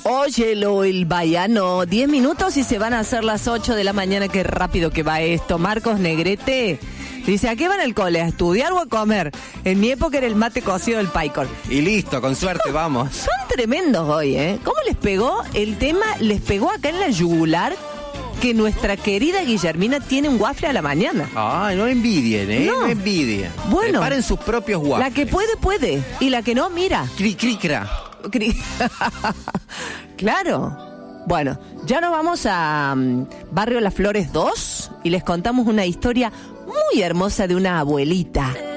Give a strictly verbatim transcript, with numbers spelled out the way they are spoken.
Óyelo, el baiano. Diez minutos y se van a hacer las ocho de la mañana. Qué rápido que va esto. Marcos Negrete dice, ¿a qué van al cole? ¿A estudiar o a comer? En mi época era el mate cocido del Paicor. Y listo, con suerte, vamos. Son tremendos hoy, ¿eh? ¿Cómo les pegó? El tema les pegó acá en la yugular que nuestra querida Guillermina tiene un waffle a la mañana. Ay, no envidien, ¿eh? No. No, envidien. Bueno. Preparen sus propios waffles. La que puede, puede. Y la que no, mira. Cri, cri, cra. Cri- Claro. Bueno, ya nos vamos a um, Barrio Las Flores dos y les contamos una historia muy hermosa de una abuelita